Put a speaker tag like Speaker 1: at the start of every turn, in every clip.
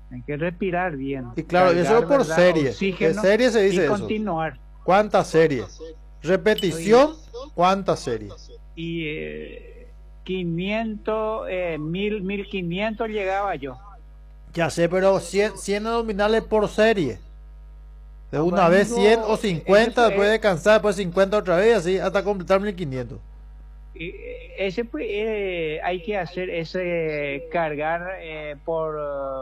Speaker 1: Hay que respirar bien,
Speaker 2: Y claro, y eso
Speaker 1: cargar,
Speaker 2: es por
Speaker 1: ¿verdad?
Speaker 2: serie. ¿Qué
Speaker 1: Oxígeno
Speaker 2: serie se
Speaker 1: y
Speaker 2: dice eso?
Speaker 1: continuar.
Speaker 2: ¿Cuántas series?
Speaker 1: Y,
Speaker 2: Repetición, ¿cuántas series?
Speaker 1: y 500, 1500 llegaba yo.
Speaker 2: Ya sé, pero 100 abdominales por serie. De una vez 100 o
Speaker 1: Abanico, ese
Speaker 2: 50, después
Speaker 1: fue,
Speaker 2: de cansar, después 50 otra vez, así hasta completar 1500.
Speaker 1: ese fue, hay que hacer ese cargar por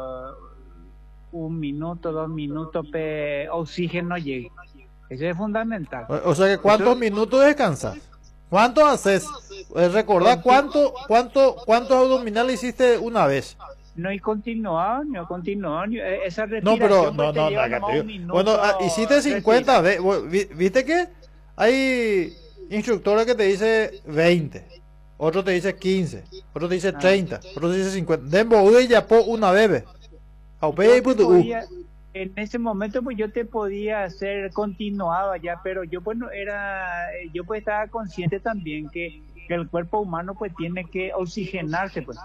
Speaker 1: 1 minuto, 2 minutos, oxígeno llegue. Eso es fundamental.
Speaker 2: O sea que
Speaker 1: Eso,
Speaker 2: ¿cuántos minutos descansas? ¿Cuánto haces? Recordá
Speaker 1: conti-
Speaker 2: cuántos abdominales hiciste una vez.
Speaker 1: no hay continuado, no hay continuado. Esa
Speaker 2: No, pero
Speaker 1: respiración pues
Speaker 2: no,
Speaker 1: te
Speaker 2: no, no,
Speaker 1: lleva
Speaker 2: acá te
Speaker 1: nomás
Speaker 2: digo.
Speaker 1: un
Speaker 2: Bueno,
Speaker 1: minuto
Speaker 2: hiciste 50
Speaker 1: respirar.
Speaker 2: veces. ¿Viste que hay instructores que te dice 20, otro te dice 15, otro te dice
Speaker 1: Ah.
Speaker 2: 30, otro te dice 50? Dembo uy ya po una bebé. Aupe y
Speaker 1: Yo te
Speaker 2: putu.
Speaker 1: podía, en ese momento pues yo te podía hacer continuado allá, pero yo pues no era, yo pues estaba consciente también que el cuerpo humano pues tiene que oxigenarse pues.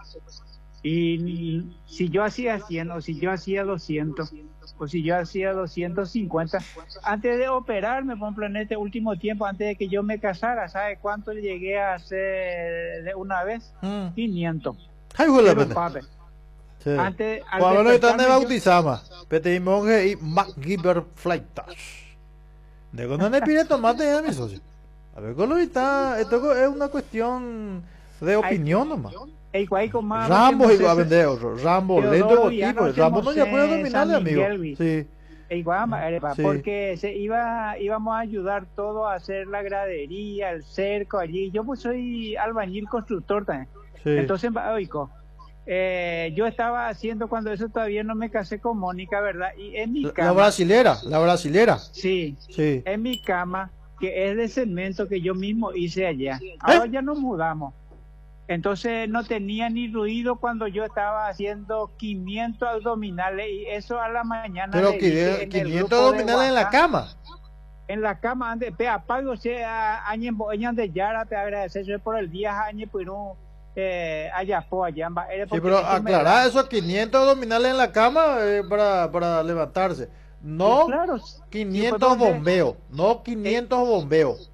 Speaker 1: Y si yo hacía 100 o si yo hacía 200 o si yo hacía 250 antes de operarme, por ejemplo, en este último tiempo, antes de que yo me casara, ¿sabe cuánto llegué a hacer de una vez?
Speaker 2: Mm.
Speaker 1: 500.
Speaker 2: Ay, güey, la
Speaker 1: Pero
Speaker 2: pena.
Speaker 1: papi,
Speaker 2: Sí.
Speaker 1: antes, al
Speaker 2: Juan Manuel están de
Speaker 1: despertarme yo,
Speaker 2: bautizama. Pete y monje y MacGyver Flightash. De cuando no le pide tomate ya, mi socio. A ver, Colo está. Esto es una cuestión de
Speaker 1: hay,
Speaker 2: opinión nomás.
Speaker 1: hay cuaico más,
Speaker 2: Rambo
Speaker 1: hacemos
Speaker 2: igual a
Speaker 1: ese,
Speaker 2: vender otro. Rambo, lento
Speaker 1: Teodoro
Speaker 2: botipo.
Speaker 1: Villano,
Speaker 2: Pues Rambo
Speaker 1: hacemos
Speaker 2: no ya puede
Speaker 1: San
Speaker 2: dominarle, amigo.
Speaker 1: Miguel, vi.
Speaker 2: Sí,
Speaker 1: Igual,
Speaker 2: sí,
Speaker 1: porque íbamos a ayudar todo a hacer la gradería, el cerco allí. Yo pues soy albañil constructor también.
Speaker 2: sí.
Speaker 1: Entonces, oigo, yo estaba haciendo cuando eso todavía no me casé con Mónica, ¿verdad? Y en mi
Speaker 2: La
Speaker 1: cama,
Speaker 2: brasilera, la brasilera.
Speaker 1: sí,
Speaker 2: Sí.
Speaker 1: en mi cama, que es de cemento que yo mismo hice allá.
Speaker 2: ¿Eh?
Speaker 1: Ahora ya nos mudamos. Entonces no tenía ni ruido cuando yo estaba haciendo 500 abdominales y eso a la mañana
Speaker 2: Pero
Speaker 1: le dije en el
Speaker 2: 500
Speaker 1: grupo de
Speaker 2: abdominales en la
Speaker 1: WhatsApp,
Speaker 2: cama.
Speaker 1: en la cama, antes, pe apago se añen de Yara, te agradecer por el día, añe por un allá po allá,
Speaker 2: Sí,
Speaker 1: porque
Speaker 2: pero
Speaker 1: eso me da,
Speaker 2: aclarar esos 500 abdominales en la cama para levantarse.
Speaker 1: y
Speaker 2: No
Speaker 1: claro, si fue
Speaker 2: 500
Speaker 1: donde
Speaker 2: bombeos. No 500 bombeos.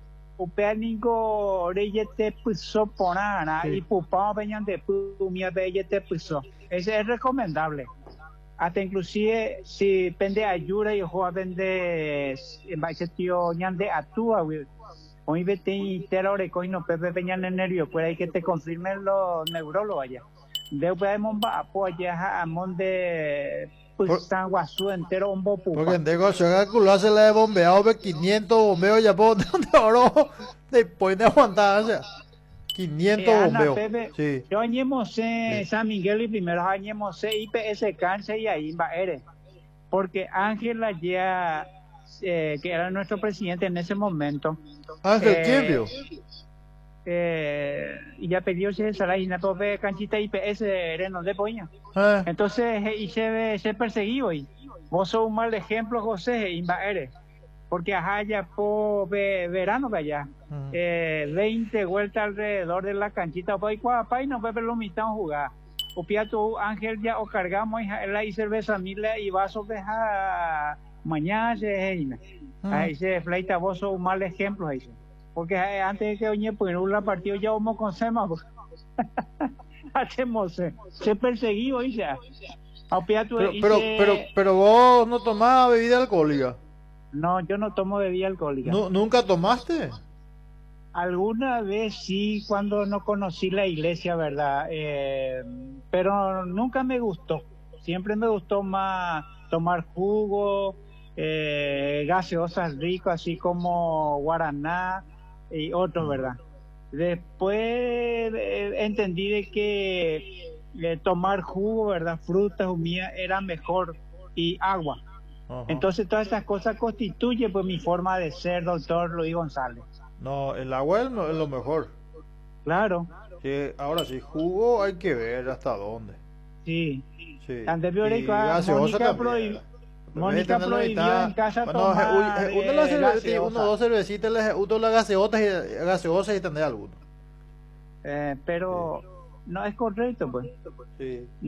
Speaker 1: upeaningo reyete puso ponana y
Speaker 2: Sí.
Speaker 1: pupao peñan de pumia reyete puso, ese es recomendable. Hasta inclusive si pende ayuda y ojo vende tío ñande actúa hoy vete y te lo recoino pepe peñan en nervio pues hay que te confirmen los neurólogos allá de podemos apoyar a monde pues
Speaker 2: Por-
Speaker 1: san guasú entero un
Speaker 2: Porque
Speaker 1: pupa
Speaker 2: en negocio calcularse la de bombeado de 500 bombeos ya por donde oro después de aguantar, o sea, 500
Speaker 1: Ana
Speaker 2: bombeos.
Speaker 1: Pepe,
Speaker 2: Sí,
Speaker 1: yo añemos
Speaker 2: sí.
Speaker 1: San Miguel y primero añemos IPS cáncer y ahí va eres. Porque Ángela ya, que era nuestro presidente en ese momento,
Speaker 2: Ángel, ¿quién
Speaker 1: eh,
Speaker 2: vio?
Speaker 1: y ya pidió ese salario y tope canchita IPS no de poña.
Speaker 2: Eh,
Speaker 1: Entonces, y se perseguió y vos sos un mal ejemplo, José, y va eres. Porque ajá, ya por verano que allá,
Speaker 2: mm.
Speaker 1: 20 vueltas alrededor de la canchita, pues y no puede lo mitad jugar. O piato Ángel ya o cargamos y cerveza mila y vaso de mañana ahí se fleita vos sos un mal ejemplo ahí. Porque antes de que oñe pues la partido ya vamos con sema hacemos se perseguió y ya. O piato
Speaker 2: Pero vos no tomás bebida alcohólica.
Speaker 1: no, yo no tomo bebida alcohólica.
Speaker 2: ¿Nunca tomaste?
Speaker 1: Alguna vez sí, cuando no conocí la iglesia, ¿verdad? Pero nunca me gustó. Siempre me gustó más tomar jugo, gaseosas ricas, así como guaraná y otros, ¿verdad? Después entendí de que tomar jugo, ¿verdad? Frutas, humillas, era mejor y agua.
Speaker 2: Ajá.
Speaker 1: Entonces todas esas cosas constituyen pues mi forma de ser, doctor Luis González.
Speaker 2: No, el agua es lo mejor.
Speaker 1: Claro,
Speaker 2: Sí, ahora sí, jugo hay que ver hasta dónde.
Speaker 1: sí.
Speaker 2: Sí.
Speaker 1: Antes
Speaker 2: Y gaseosa también.
Speaker 1: Mónica prohibió en casa
Speaker 2: Bueno,
Speaker 1: tomar
Speaker 2: uno dos
Speaker 1: gaseosa.
Speaker 2: cervecitas, las gaseosas y tener alguno.
Speaker 1: Pero
Speaker 2: Sí,
Speaker 1: no es correcto, pues.
Speaker 2: sí.